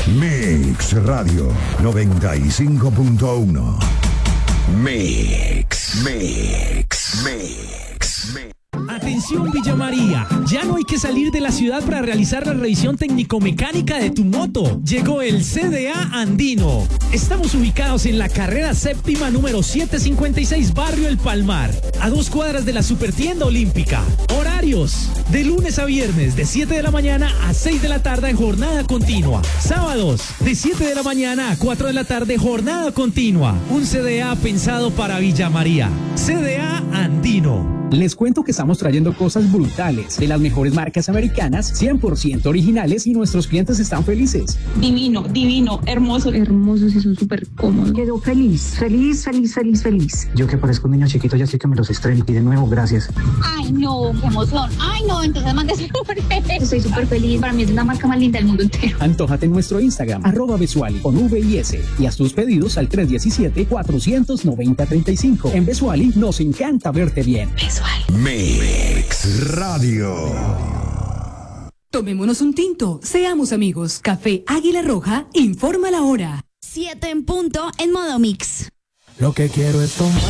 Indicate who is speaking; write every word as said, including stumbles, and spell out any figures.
Speaker 1: Mix Radio noventa y cinco punto uno. Mix, Mix, Mix, Mix.
Speaker 2: Atención Villa María, ya no hay que salir de la ciudad para realizar la revisión técnico-mecánica de tu moto. Llegó el C D A Andino. Estamos ubicados en la carrera séptima número setecientos cincuenta y seis, Barrio El Palmar, a dos cuadras de la Supertienda Olímpica. Horarios: de lunes a viernes, de siete de la mañana a seis de la tarde en jornada continua. Sábados, de siete de la mañana a cuatro de la tarde, jornada continua. Un C D A pensado para Villa María. C D A Andino.
Speaker 3: Les cuento que estamos trayendo cosas brutales de las mejores marcas americanas, cien por ciento originales, y nuestros clientes están felices.
Speaker 4: Divino, divino, hermoso.
Speaker 5: Hermosos y son súper cómodos.
Speaker 6: Quedo feliz, feliz, feliz, feliz, feliz.
Speaker 7: Yo que parezco un niño chiquito ya sé que me los estreno y de nuevo, gracias.
Speaker 8: Ay, no, qué emoción. Ay, no, entonces mándese por él.
Speaker 5: Estoy súper feliz. Para mí es la marca más linda del mundo entero.
Speaker 3: Antójate en nuestro Instagram, arroba Besuali, con V y S, y haz tus pedidos al tres uno siete, cuatro nueve cero, tres cinco. En Besuali nos encanta verte bien.
Speaker 1: Besuali. Mix Radio.
Speaker 9: Tomémonos un tinto, seamos amigos. Café Águila Roja informa la hora.
Speaker 10: Siete en punto en modo mix.
Speaker 11: Lo que quiero es tomar.